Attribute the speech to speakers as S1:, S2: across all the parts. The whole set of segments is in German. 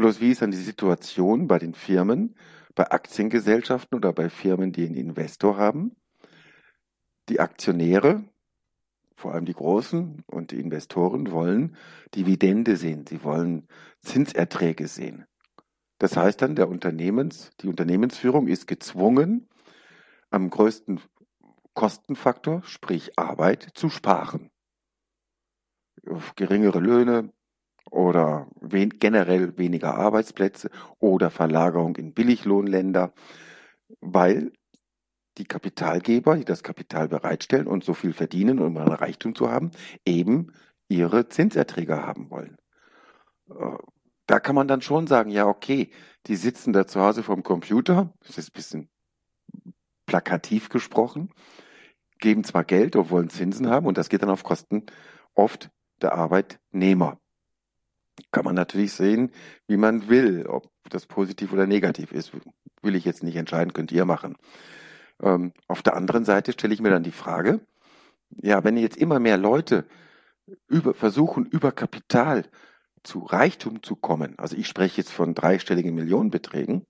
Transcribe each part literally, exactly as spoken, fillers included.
S1: Bloß wie ist dann die Situation bei den Firmen, bei Aktiengesellschaften oder bei Firmen, die einen Investor haben? Die Aktionäre, vor allem die Großen und die Investoren, wollen Dividende sehen. Sie wollen Zinserträge sehen. Das heißt dann, der Unternehmens, die Unternehmensführung ist gezwungen, am größten Kostenfaktor, sprich Arbeit, zu sparen. Auf geringere Löhne oder wen, generell weniger Arbeitsplätze oder Verlagerung in Billiglohnländer, weil die Kapitalgeber, die das Kapital bereitstellen und so viel verdienen, um ein Reichtum zu haben, eben ihre Zinserträge haben wollen. Äh, Da kann man dann schon sagen, ja okay, die sitzen da zu Hause vorm Computer, das ist ein bisschen plakativ gesprochen, geben zwar Geld und wollen Zinsen haben und das geht dann auf Kosten oft der Arbeitnehmer. Kann man natürlich sehen, wie man will, ob das positiv oder negativ ist, will ich jetzt nicht entscheiden, könnt ihr machen. Ähm, auf der anderen Seite stelle ich mir dann die Frage, ja, wenn jetzt immer mehr Leute über, versuchen, über Kapital zu Reichtum zu kommen, also ich spreche jetzt von dreistelligen Millionenbeträgen,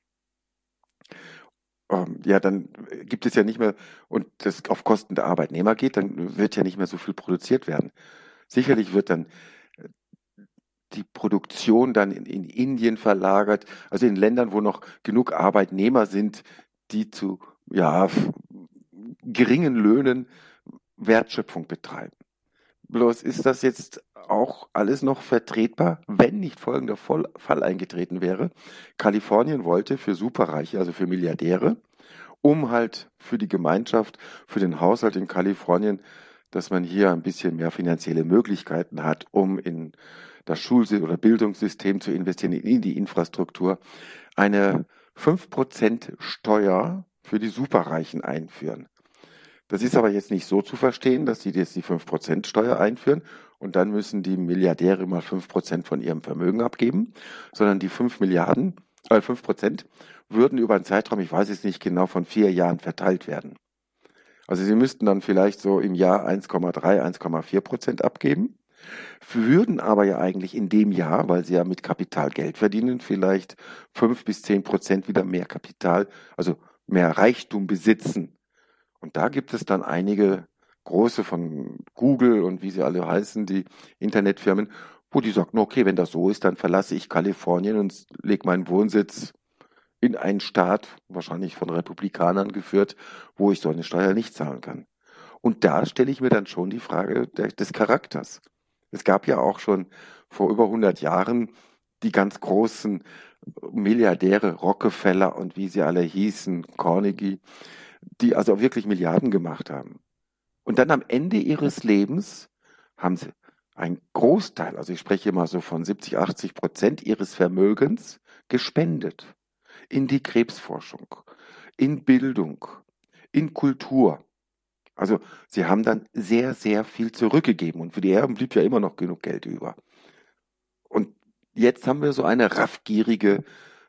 S1: ähm, ja, dann gibt es ja nicht mehr, und das auf Kosten der Arbeitnehmer geht, dann wird ja nicht mehr so viel produziert werden. Sicherlich wird dann die Produktion dann in, in Indien verlagert, also in Ländern, wo noch genug Arbeitnehmer sind, die zu ja, geringen Löhnen Wertschöpfung betreiben. Bloß ist das jetzt auch alles noch vertretbar, wenn nicht folgender Fall eingetreten wäre. Kalifornien wollte für Superreiche, also für Milliardäre, um halt für die Gemeinschaft, für den Haushalt in Kalifornien, dass man hier ein bisschen mehr finanzielle Möglichkeiten hat, um in das Schul- oder Bildungssystem zu investieren, in die Infrastruktur, eine fünf Prozent Steuer für die Superreichen einführen. Das ist aber jetzt nicht so zu verstehen, dass sie jetzt die fünf Prozent Steuer einführen und dann müssen die Milliardäre mal fünf Prozent von ihrem Vermögen abgeben, sondern die fünf Milliarden, äh fünf Prozent würden über einen Zeitraum, ich weiß es nicht genau, von vier Jahren verteilt werden. Also sie müssten dann vielleicht so im Jahr eins Komma drei, eins Komma vier Prozent abgeben, würden aber ja eigentlich in dem Jahr, weil sie ja mit Kapital Geld verdienen, vielleicht fünf bis zehn Prozent wieder mehr Kapital, also mehr Reichtum besitzen. Und da gibt es dann einige große von Google und wie sie alle heißen, die Internetfirmen, wo die sagen, okay, wenn das so ist, dann verlasse ich Kalifornien und lege meinen Wohnsitz in einen Staat, wahrscheinlich von Republikanern geführt, wo ich so eine Steuer nicht zahlen kann. Und da stelle ich mir dann schon die Frage des Charakters. Es gab ja auch schon vor über hundert Jahren die ganz großen Milliardäre, Rockefeller und wie sie alle hießen, Carnegie, die also wirklich Milliarden gemacht haben. Und dann am Ende ihres Lebens haben sie einen Großteil, also ich spreche mal so von siebzig, achtzig Prozent ihres Vermögens gespendet in die Krebsforschung, in Bildung, in Kultur. Also sie haben dann sehr, sehr viel zurückgegeben und für die Erben blieb ja immer noch genug Geld über. Und jetzt haben wir so eine raffgierige,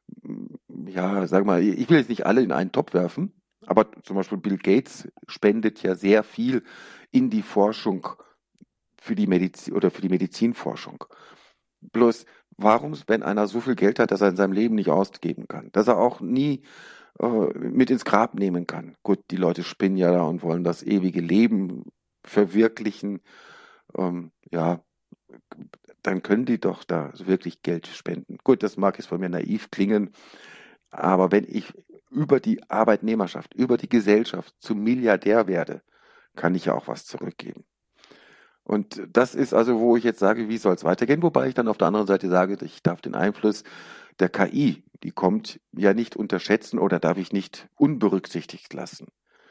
S1: ja, sag mal, ich will jetzt nicht alle in einen Topf werfen, aber zum Beispiel Bill Gates spendet ja sehr viel in die Forschung für die Medizin oder für die Medizinforschung. Bloß, warum, wenn einer so viel Geld hat, dass er in seinem Leben nicht ausgeben kann, dass er auch nie äh, mit ins Grab nehmen kann. Gut, die Leute spinnen ja da und wollen das ewige Leben verwirklichen. Ähm, ja, dann können die doch da wirklich Geld spenden. Gut, das mag jetzt von mir naiv klingen, aber wenn ich über die Arbeitnehmerschaft, über die Gesellschaft zum Milliardär werde, kann ich ja auch was zurückgeben. Und das ist also, wo ich jetzt sage, wie soll es weitergehen? Wobei ich dann auf der anderen Seite sage, ich darf den Einfluss der K I, die kommt, ja nicht unterschätzen oder darf ich nicht unberücksichtigt lassen.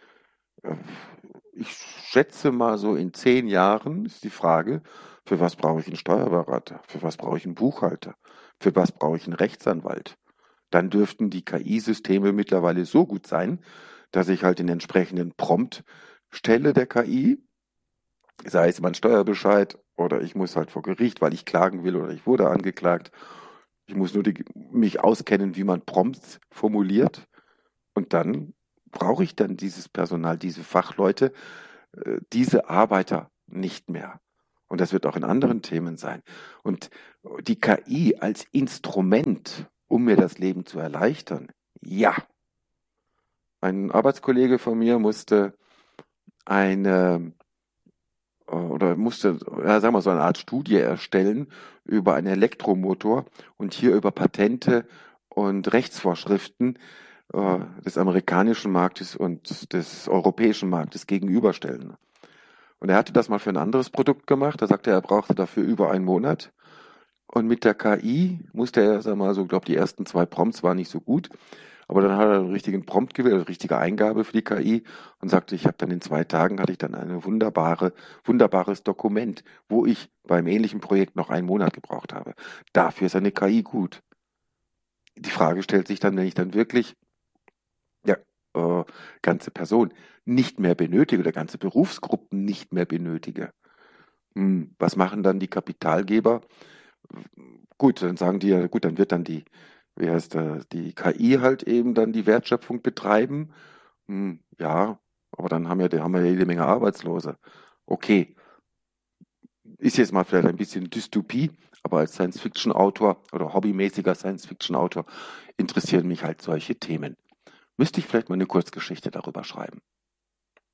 S1: Ich schätze mal so in zehn Jahren ist die Frage, für was brauche ich einen Steuerberater? Für was brauche ich einen Buchhalter? Für was brauche ich einen Rechtsanwalt? Dann dürften die K I-Systeme mittlerweile so gut sein, dass ich halt den entsprechenden Prompt stelle der K I, sei es mein Steuerbescheid oder ich muss halt vor Gericht, weil ich klagen will oder ich wurde angeklagt. Ich muss nur die, mich auskennen, wie man Prompts formuliert und dann brauche ich dann dieses Personal, diese Fachleute, äh, diese Arbeiter nicht mehr. Und das wird auch in anderen Themen sein. Und die K I als Instrument, um mir das Leben zu erleichtern, ja. Ein Arbeitskollege von mir musste eine äh, oder musste, ja, sagen wir so eine Art Studie erstellen über einen Elektromotor und hier über Patente und Rechtsvorschriften äh, des amerikanischen Marktes und des europäischen Marktes gegenüberstellen. Und er hatte das mal für ein anderes Produkt gemacht. Da sagte er, er brauchte dafür über einen Monat. Und mit der K I musste er, sag mal so, glaube die ersten zwei Prompts waren nicht so gut. Aber dann hat er einen richtigen Prompt gewählt, eine richtige Eingabe für die K I und sagte, ich habe dann in zwei Tagen hatte ich dann eine wunderbare, wunderbares Dokument, wo ich beim ähnlichen Projekt noch einen Monat gebraucht habe. Dafür ist eine K I gut. Die Frage stellt sich dann, wenn ich dann wirklich ja, äh, ganze Person nicht mehr benötige oder ganze Berufsgruppen nicht mehr benötige. Hm, was machen dann die Kapitalgeber? Gut, dann sagen die ja, gut, dann wird dann die, wie heißt das, die K I halt eben dann die Wertschöpfung betreiben. Hm, ja, aber dann haben wir, haben wir ja jede Menge Arbeitslose. Okay, ist jetzt mal vielleicht ein bisschen Dystopie, aber als Science-Fiction-Autor oder hobbymäßiger Science-Fiction-Autor interessieren mich halt solche Themen. Müsste ich vielleicht mal eine Kurzgeschichte darüber schreiben.